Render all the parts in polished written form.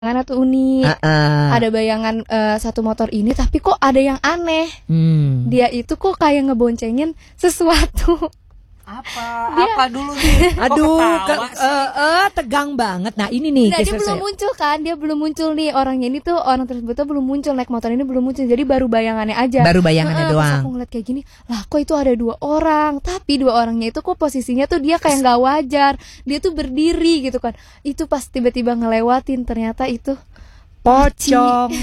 Karena tuh unik, ada bayangan satu motor ini, tapi kok ada yang aneh. Dia itu kok kayak ngeboncengin sesuatu. Apa dulu nih? Aduh, tegang banget. Nah ini nih, dia belum muncul kan, dia belum muncul nih orangnya ini tuh, orang tersebut tuh belum muncul, naik motor ini belum muncul, jadi baru bayangannya aja. Baru bayangannya doang. Pas aku ngeliat kayak gini, lah kok itu ada 2 orang, tapi 2 orangnya itu kok posisinya tuh dia kayak nggak wajar, dia tuh berdiri gitu kan. Itu pas tiba-tiba ngelewatin, ternyata itu pocong.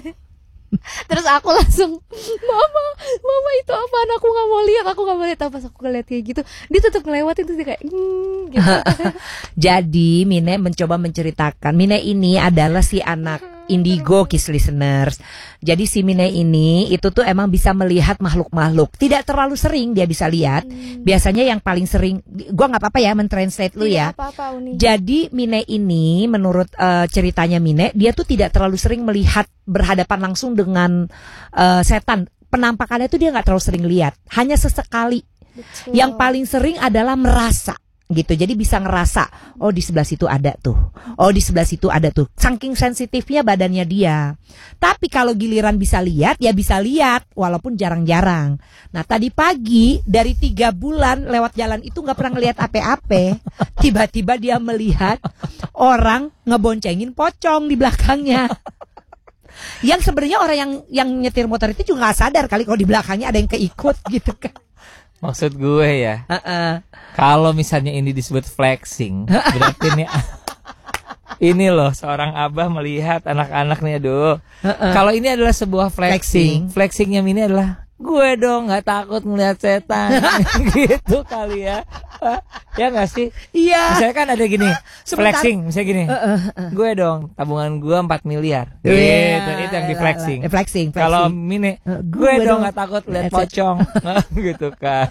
Terus aku langsung, mama itu apaan, aku nggak mau lihat. Pas aku ngeliat kayak gitu, dia tetap ngelewatin, terus dia kayak gitu. Jadi Mine mencoba menceritakan, Mine ini adalah si anak indigo, Kiss listeners. Jadi si Mine ini itu tuh emang bisa melihat makhluk-makhluk. Tidak terlalu sering dia bisa lihat. Biasanya yang paling sering, gua nggak apa-apa ya mentranslate lu ya. Apa-apa, Uni. Jadi Mine ini menurut ceritanya Mine, dia tuh tidak terlalu sering melihat berhadapan langsung dengan setan. Penampakannya tuh dia nggak terlalu sering lihat, hanya sesekali. Betul. Yang paling sering adalah merasa. Gitu, jadi bisa ngerasa, oh di sebelah situ ada tuh, oh di sebelah situ ada tuh. Saking sensitifnya badannya dia. Tapi kalau giliran bisa lihat, ya bisa lihat, walaupun jarang-jarang. Nah tadi pagi dari 3 bulan lewat jalan itu nggak pernah ngelihat apa-apa. Tiba-tiba dia melihat orang ngeboncengin pocong di belakangnya. Yang sebenarnya orang yang nyetir motor itu juga nggak sadar kali kalau di belakangnya ada yang keikut gitu kan. Maksud gue ya, kalau misalnya ini disebut flexing, berarti nih ini loh seorang abah melihat anak-anak nih, aduh. Kalau ini adalah sebuah flexingnya ini adalah gue dong nggak takut ngelihat setan, gitu kali ya. Ya nggak sih? Iya. Misalnya kan ada gini, flexing, misalnya gini, gue dong tabungan gue 4 miliar, gitu, itu yang di flexing. Flexing. Kalau Mine, gue dong nggak takut lihat pocong, gitu kan.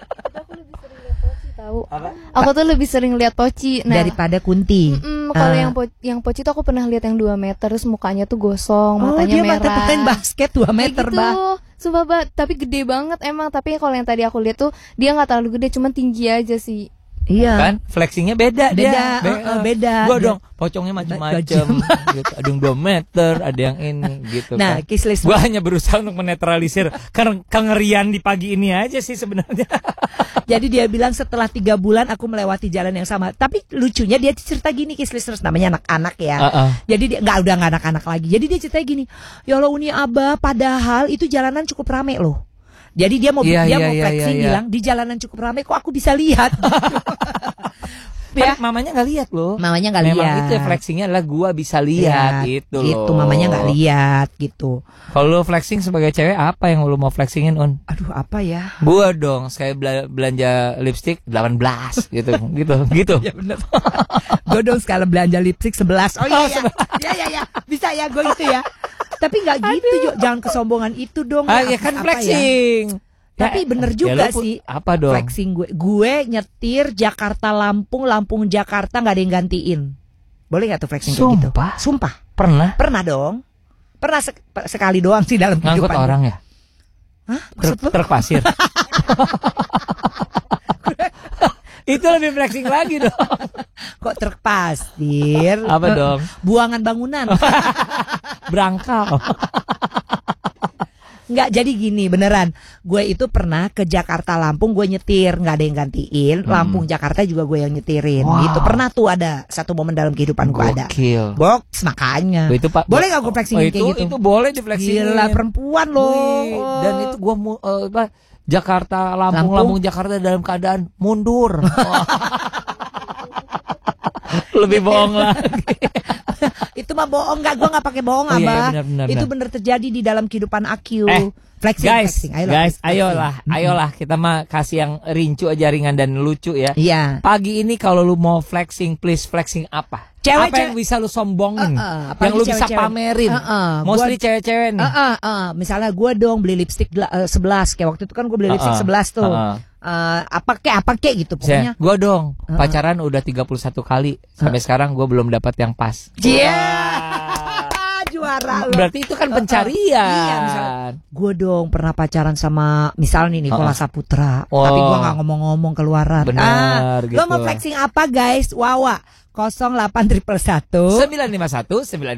Aku tuh lebih sering lihat poci daripada Kunti. Kalau yang poci tuh aku pernah lihat yang 2 meter, terus mukanya tuh gosong, matanya merah. Dia main basket 2 meter gitu. Sumpah tapi gede banget emang. Tapi kalau yang tadi aku lihat tuh dia nggak terlalu gede, cuman tinggi aja sih. Iya. Kan flexingnya beda. Beda. Gua dong pocongnya macam-macam gitu. Ada yang 2 meter, ada yang ini gitu. Nah, kan. Gua hanya berusaha untuk menetralisir kengerian di pagi ini aja sih sebenarnya. Jadi dia bilang setelah 3 bulan aku melewati jalan yang sama. Tapi lucunya dia cerita gini, Kiss listeners, namanya anak-anak ya. Jadi dia udah nggak anak-anak lagi. Jadi dia cerita gini, ya Allah Uni Abah, padahal itu jalanan cukup rame loh. Jadi dia mau flexing bilang di jalanan cukup ramai kok aku bisa lihat. Ya. Mamanya nggak lihat loh. Mamanya nggak lihat. Memang itu ya, flexingnya adalah gua bisa lihat gitu loh. Gitu mamanya nggak lihat gitu. Kalau lu flexing sebagai cewek apa yang lu mau flexingin Un? Aduh apa ya? Gua dong sekali belanja lipstick 18 gitu. Ya benar. Gua dong sekali belanja lipstick 11. Oh iya. Ya. Bisa ya gua gitu ya. Tapi nggak gitu, jangan kesombongan itu dong. Ya kan flexing. Ya, tapi bener juga sih. Apa dong? Flexing gue nyetir Jakarta Lampung Jakarta nggak ada yang gantiin. Boleh nggak tuh flexing kayak gitu? Sumpah. Pernah dong. Pernah sekali doang sih dalam kehidupan. Ngangkut orang ya? Hah? Truk pasir. Itu lebih flexing lagi dong. Kok truk pasir? Apa dong? Buangan bangunan. Berangkal. Enggak, jadi gini beneran. Gue itu pernah ke Jakarta Lampung, gue nyetir, nggak ada yang gantiin. Lampung Jakarta juga gue yang nyetirin. Gitu pernah tuh ada satu momen dalam kehidupan gue ada. Box makanya. Itu Pak. Boleh nggak gue flexing kayak gitu? Itu boleh di flexing. Gila perempuan loh. Dan itu gue Jakarta Lampung Jakarta dalam keadaan mundur. Lebih bohong lagi. Itu mah bohong, gue nggak pakai bohong Abah. Benar. Itu bener terjadi di dalam kehidupan aku. Flexing. Ayolah kita mah kasih yang rincu aja, ringan dan lucu ya. Iya. Pagi ini kalau lu mau flexing, please flexing apa? Apa yang bisa lu sombongin? Yang lu bisa pamerin? Mostly cewek-cewek nih. Misalnya gue dong beli lipstick 11. Kayak waktu itu kan gue beli lipstick 11 tuh. Apa kek gitu pokoknya. Gue dong pacaran udah 31 kali. Sampai sekarang gue belum dapat yang pas. Juara. suara lo. Berarti itu kan pencarian. Iya, misalnya, gue dong pernah pacaran sama misal nih Nikola Saputra, Oh. tapi gue nggak ngomong-ngomong keluaran. Benar, Lo gitu. mau flexing apa guys? Wawa 08 111 951